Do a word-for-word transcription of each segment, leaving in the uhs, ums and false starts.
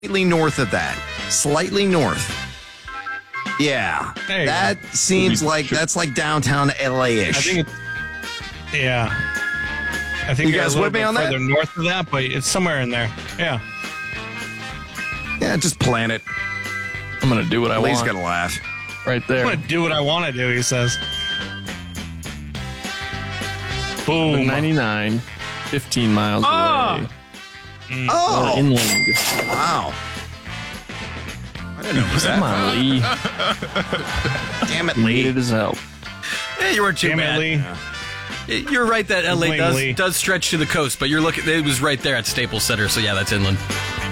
Slightly north of that. Slightly north. Yeah. That go. seems like that's like downtown L A-ish. I think it's, yeah. I think you guys with me on that? Further north of that, but it's somewhere in there. Yeah. Yeah, just plan it. I'm going to do what I Lee's want. Lee's going to laugh. Right there. I'm going to do what I want to do, he says. Boom. ninety-nine, fifteen miles oh. away. Mm. Oh. Or inland. Wow. I didn't know it was that. Come on, Lee. Damn it, Lee. Needed his help. Yeah, you weren't too Damn bad. It, Lee. Yeah. You're right that L A does, Lee. does stretch to the coast, but you're looking. It was right there at Staples Center, so yeah, that's inland.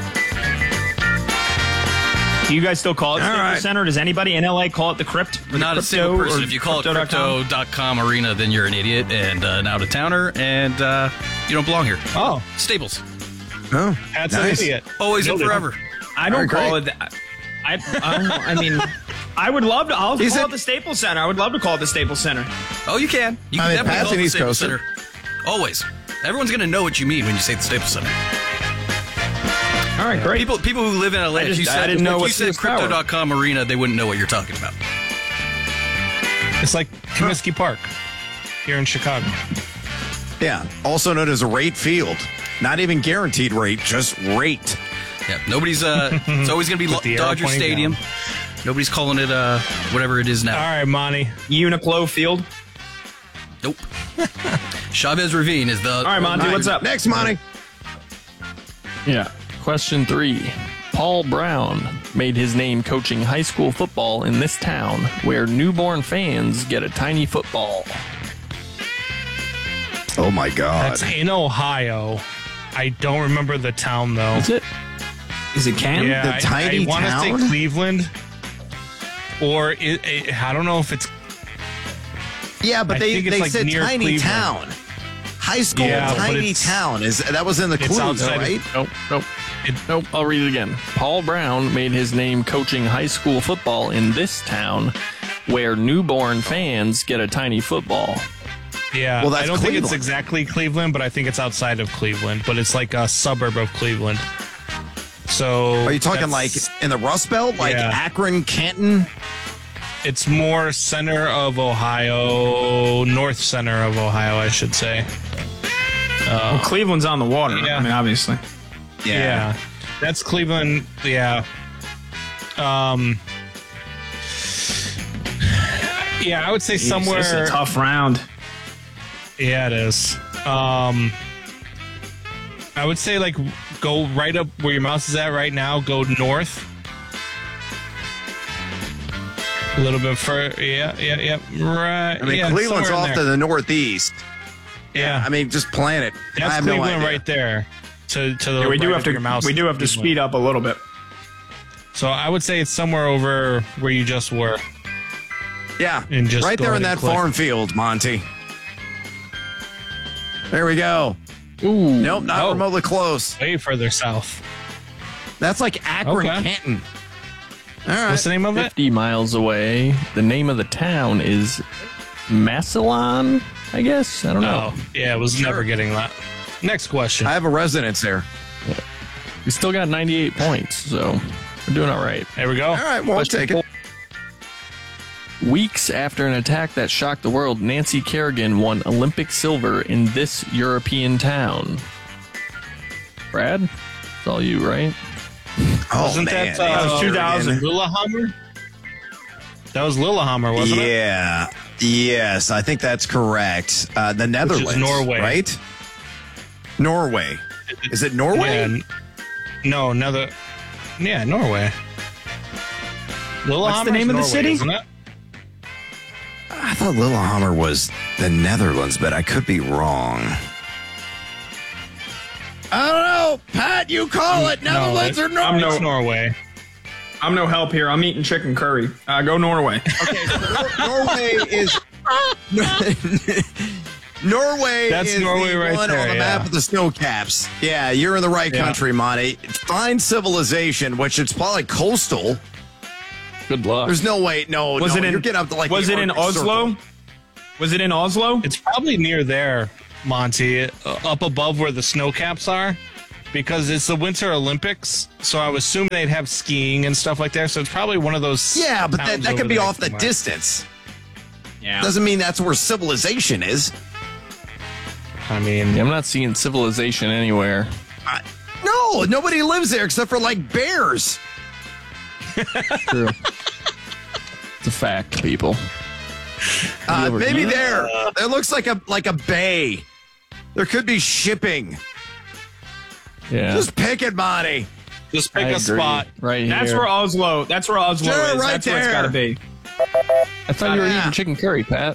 Do you guys still call it All Staples right. Center? Does anybody in L A call it the Crypt? Or Not the a single Crypto, person. or If you call it Crypto dot com? crypto dot com arena, then you're an idiot and uh, an out-of-towner, and uh, you don't belong here. Oh. Staples. Oh, That's nice. an idiot. Always and Noted. forever. I don't All right, call great. it that. I, I, I mean, I would love to. I'll He's call a- it the Staples Center. I would love to call it the Staples Center. Oh, you can. You I can mean, definitely Pat's call it an the East Staples Coaster. Center. Always. Everyone's going to know what you mean when you say the Staples Center. All right, great. People people who live in L A, I if just- you I said, didn't know if you what said Sears Tower. crypto dot com arena, they wouldn't know what you're talking about. It's like Comiskey Park here in Chicago. Yeah. Also known as a rate field. Not even guaranteed rate, just rate. Yeah, nobody's. Uh, it's always going to be With the Lo- arrow Dodger pointing Stadium. down. Nobody's calling it uh, whatever it is now. All right, Monty. Uniqlo Field. Nope. Chavez Ravine is the. All right, Monty, what's up? Next, Monty. Yeah. Question three. Paul Brown made his name coaching high school football in this town where newborn fans get a tiny football. Oh, my God. That's in Ohio. I don't remember the town, though. That's it. Is it Canton? Yeah, The I- tiny I, want to town? say Cleveland, or it, it, I don't know if it's. Yeah, but I they, think it's they like said near tiny Cleveland. town. High school Yeah, but tiny it's- town. Is That was in the it's clues, outside of- right? Nope, nope. It, Nope, I'll read it again. Paul Brown made his name coaching high school football in this town where newborn fans get a tiny football. yeah, Well, that's I don't think it's Cleveland. exactly Cleveland, but I think it's outside of Cleveland. But it's like a suburb of Cleveland. So Are you talking like that's- in the Rust Belt? Like Yeah. Akron, Canton? It's more center of Ohio, north center of Ohio, I should say. Well, Cleveland's on the water. Yeah. I mean, obviously. Yeah. That's Cleveland. Yeah. Um. Yeah, I would say This is somewhere. a tough round. Yeah, it is. Um. I would say like go right up where your mouse is at right now. Go north. A little bit further. Yeah, yeah, yeah. Right. I mean, yeah, Cleveland's somewhere in off there. to the northeast. Yeah. I mean, just plan it. I That's have no Cleveland idea. right there. To to the Yeah, we do right have of to. your mouse We do is have to Cleveland. speed up a little bit. So I would say it's somewhere over where you just were. Yeah, And just right go there in ahead that and click. farm field, Monty. There we go. Ooh. Nope, not Oh. remotely close. Way further south. That's like Akron, Okay. Canton. All right. What's the name of it? fifty miles away. The name of the town is Massillon, I guess. I don't know. Oh, yeah, I was never getting that. Next question. I have a residence there. We still got ninety-eight points, so we're doing all right. There we go. All right, well, I'll Question take it. four. Weeks after an attack that shocked the world, Nancy Kerrigan won Olympic silver in this European town. Brad, it's all you, right? Oh, Wasn't man. that, uh, That was two thousand. Lillehammer? That was Lillehammer, wasn't it? Yeah. Yes, I think that's correct. Uh, the Netherlands. Norway. Right? Norway. Is it Norway? Yeah. n- No, another. Yeah, Norway. Lillehammer's the name of the Norway, city? Isn't it? I thought Lillehammer was the Netherlands, but I could be wrong. I don't know. Pat, you call it Netherlands no, or it- Norway? I'm no- It's Norway. I'm no help here. I'm eating chicken curry. Uh, go Norway. Okay, so Nor- Norway is Norway. That's is Norway the right one there, on the yeah. map of the snow caps. Yeah, you're in the right Yeah. country, Monty. Fine civilization, which it's probably coastal. Good luck. There's no way. No, Was no, it in? you're getting up to like was the it in Arctic Oslo? Circle. Was it in Oslo? It's probably near there, Monty. Uh, up above where the snow caps are. because it's the Winter Olympics, so I would assume they'd have skiing and stuff like that. So it's probably one of those. Yeah, but that, towns that over could be there off the somewhere. distance. Yeah. Doesn't mean that's where civilization is. I mean, Yeah, I'm not seeing civilization anywhere. I, no, nobody lives there except for like bears. True. It's a fact, people. Uh, over maybe here? there. There looks like a like a bay. There could be shipping. Yeah. Just pick it, Monty. just pick I a agree. spot. Right here. That's where Oslo. That's where Oslo Sure, is. right That's where it's there. got to be. I thought you were Yeah. eating chicken curry, Pat.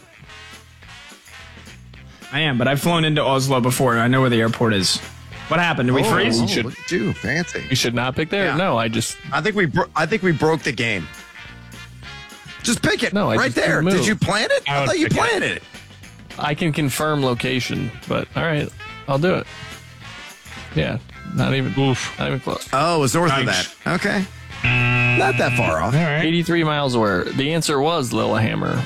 I am, but I've flown into Oslo before. I know where the airport is. What happened? Did we freeze? Oh, should- look at you, fancy. You should not pick there. Yeah. No, I just I think we bro- I think we broke the game. Just pick it. No, I right just there. didn't Did move. you plan it? I I, would thought you pick it. planned it. I can confirm location, but all right, I'll do it. Yeah, not even Oof. not even close. Oh, it was north Nice. of that. Okay. Not that far off. All right. eighty-three miles away. The answer was Lillehammer.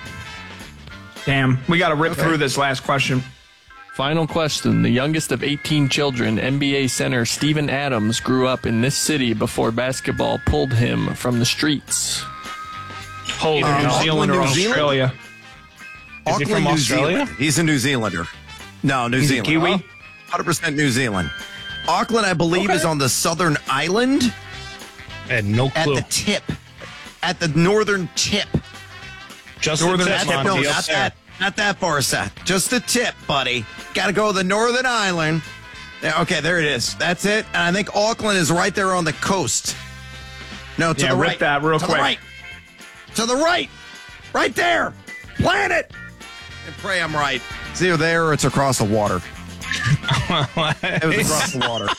Damn. We got to rip through this last question. Final question. The youngest of eighteen children, N B A center Steven Adams, grew up in this city before basketball pulled him from the streets. Holy Um, New Zealand or Auckland, New Zealand? Australia. Is he from New Australia? Zealand. He's a New Zealander. No, New He's a Zealand. Kiwi? one hundred percent New Zealand. Auckland, I believe, is on the southern island I had no at clue. the tip. At the northern tip. Just Northern the That's tip, the, no, Monty, up not there. that, not that far south. Just the tip, buddy. Got to go to the northern island. Yeah, okay, there it is. That's it. And I think Auckland is right there on the coast. No, to Yeah, the rip right. that real to quick. The right. To the right. Right there. Plan it. And pray I'm right. It's either there or it's across the water. It was across the water.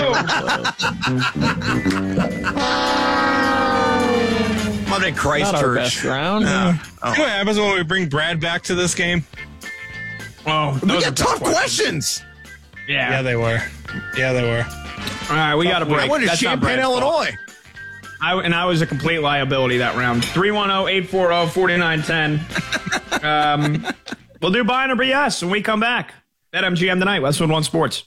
I'm in Not our Christchurch. best round. Yeah. You know what happens when we bring Brad back to this game? Oh, We those got are tough questions. Yeah. Yeah, they were. Yeah, they were. All right, we got a break. I went to That's not Champaign, Brad's fault. Illinois. I, and I was a complete liability that round. three one zero, eight four zero, four nine one zero. Um, we'll do Buy or B S when we come back. Bet M G M tonight, Westwood One Sports.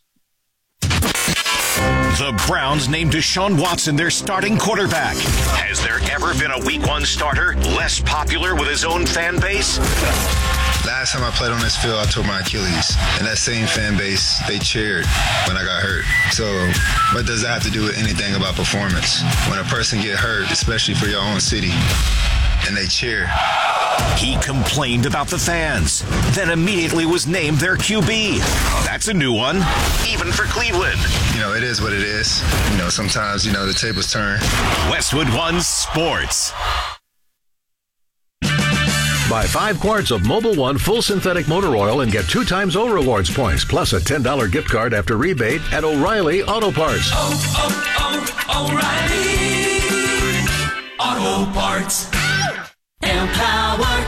The Browns named Deshaun Watson their starting quarterback. Has there ever been a week one starter less popular with his own fan base? Last time I played on this field, I tore my Achilles. And that same fan base, they cheered when I got hurt. So what does that have to do with anything about performance? When a person get hurt, especially for your own city, and they cheer. He complained about the fans, then immediately was named their Q B. That's a new one, even for Cleveland. You know, it is what it is. You know, sometimes, you know, the tables turn. Westwood One Sports. Buy five quarts of Mobil One full synthetic motor oil and get two times O Rewards points, plus a ten dollars gift card after rebate at O'Reilly Auto Parts. Oh, oh, oh, O'Reilly Auto Parts. Empower.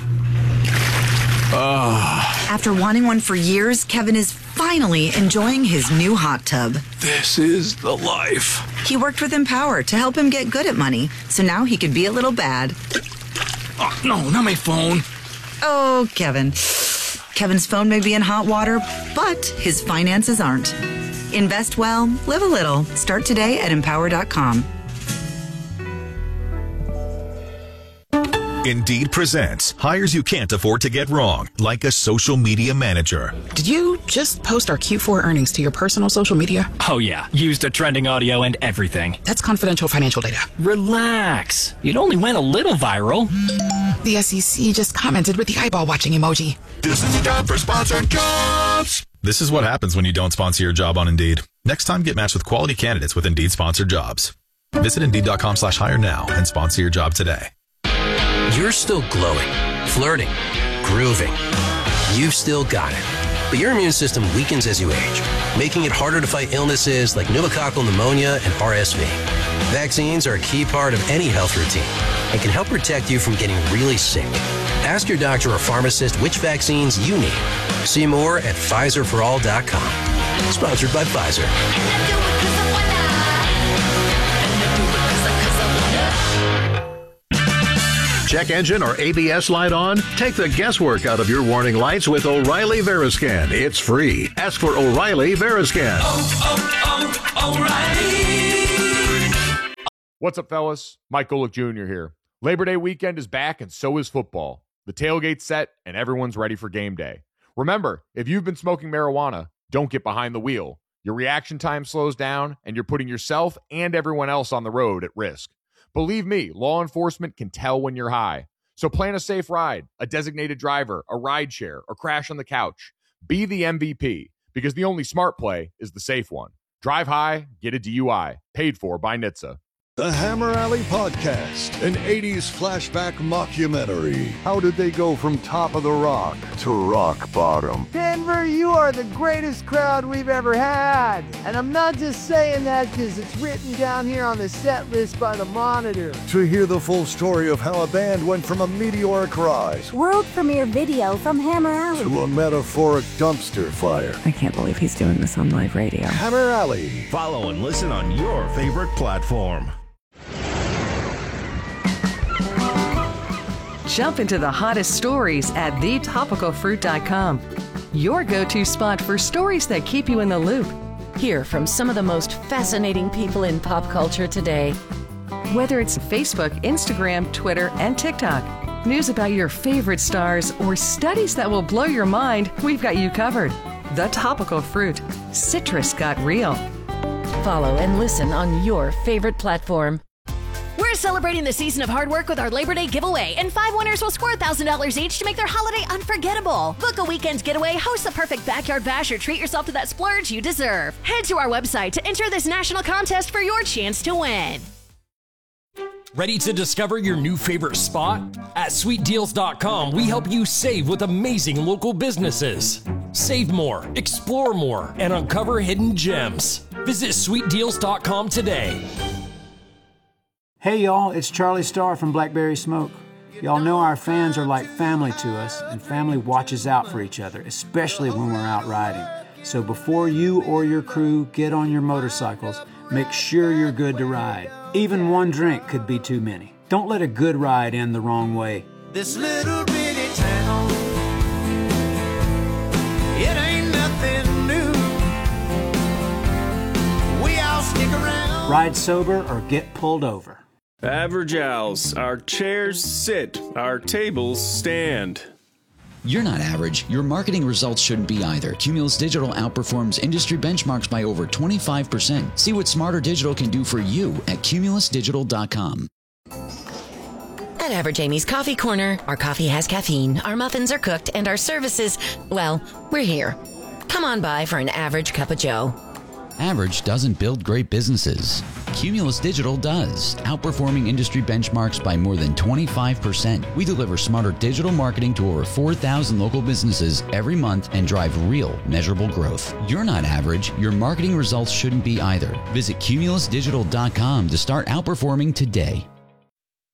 After wanting one for years, Kevin is finally enjoying his new hot tub. This is the life. He worked with Empower to help him get good at money, so now he could be a little bad. Oh, no, not my phone. Oh, Kevin. Kevin's phone may be in hot water, but his finances aren't. Invest well, live a little. Start today at empower dot com. Indeed presents hires you can't afford to get wrong, like a social media manager. Did you just post our Q four earnings to your personal social media? Oh, yeah. Used the trending audio and everything. That's confidential financial data. Relax. It only went a little viral. The S E C just commented with the eyeball watching emoji. This is time for sponsored jobs. This is what happens when you don't sponsor your job on Indeed. Next time, get matched with quality candidates with Indeed sponsored jobs. Visit Indeed.com slash hire now and sponsor your job today. You're still glowing, flirting, grooving. You've still got it. But your immune system weakens as you age, making it harder to fight illnesses like pneumococcal pneumonia and R S V. Vaccines are a key part of any health routine and can help protect you from getting really sick. Ask your doctor or pharmacist which vaccines you need. See more at Pfizer for all dot com. Sponsored by Pfizer. Check engine or A B S light on? Take the guesswork out of your warning lights with O'Reilly Veriscan. It's free. Ask for O'Reilly Veriscan. Oh, oh, oh, O'Reilly. What's up, fellas? Mike Golick Junior here. Labor Day weekend is back, and so is football. The tailgate's set, and everyone's ready for game day. Remember, if you've been smoking marijuana, don't get behind the wheel. Your reaction time slows down, and you're putting yourself and everyone else on the road at risk. Believe me, law enforcement can tell when you're high. So plan a safe ride, a designated driver, a ride share, or crash on the couch. Be the M V P, because the only smart play is the safe one. Drive high, get a D U I. Paid for by N H T S A. The Hammer Alley Podcast, an eighties flashback mockumentary. How did they go from top of the rock to rock bottom? Denver, you are the greatest crowd we've ever had. And I'm not just saying that because it's written down here on the set list by the Monitor. To hear the full story of how a band went from a meteoric rise, world premiere video from Hammer Alley, to a metaphoric dumpster fire. I can't believe he's doing this on live radio. Hammer Alley. Follow and listen on your favorite platform. Jump into the hottest stories at the topical fruit dot com. Your go-to spot for stories that keep you in the loop. Hear from some of the most fascinating people in pop culture today. Whether it's Facebook, Instagram, Twitter, and TikTok, news about your favorite stars, or studies that will blow your mind, we've got you covered. The Topical Fruit. Citrus got real. Follow and listen on your favorite platform. We're celebrating the season of hard work with our Labor Day giveaway, and five winners will score one thousand dollars each to make their holiday unforgettable. Book a weekend getaway, host the perfect backyard bash, or treat yourself to that splurge you deserve. Head to our website to enter this national contest for your chance to win. Ready to discover your new favorite spot? At sweet deals dot com, we help you save with amazing local businesses. Save more, explore more, and uncover hidden gems. Visit sweet deals dot com today. Hey y'all, it's Charlie Starr from Blackberry Smoke. Y'all know our fans are like family to us, and family watches out for each other, especially when we're out riding. So before you or your crew get on your motorcycles, make sure you're good to ride. Even one drink could be too many. Don't let a good ride end the wrong way. This little bitty town, it ain't nothing new. We all stick around. Ride sober or get pulled over. Average Owls. Our chairs sit, our tables stand. You're not average. Your marketing results shouldn't be either. Cumulus Digital outperforms industry benchmarks by over twenty-five percent. See what Smarter Digital can do for you at cumulus digital dot com. At Average Amy's Coffee Corner, our coffee has caffeine, our muffins are cooked, and our services, well, we're here. Come on by for an average cup of joe. Average doesn't build great businesses. Cumulus Digital does, outperforming industry benchmarks by more than twenty-five percent. We deliver smarter digital marketing to over four thousand local businesses every month and drive real, measurable growth. You're not average. Your marketing results shouldn't be either. Visit cumulus digital dot com to start outperforming today.